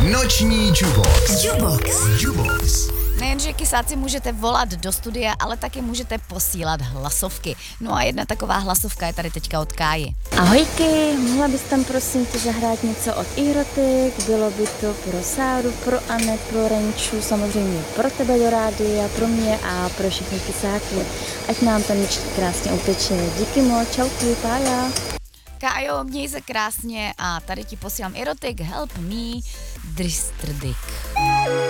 Noční Jubox. Nejenže kysáci můžete volat do studia, ale taky můžete posílat hlasovky. No a jedna taková hlasovka je tady teďka od Káji. Ahojky, mohla bys tam prosím tě zahrát něco od Erotik? Bylo by to pro Sáru, pro Anet, pro Renču, samozřejmě pro tebe do rádia, pro mě a pro všechny kysáky. Ať nám ten nočník krásně uteče. Díky moc, čauky, pája. Kájo, měj se krásně a tady ti posílám Erotik, Help Me, Dristrdik.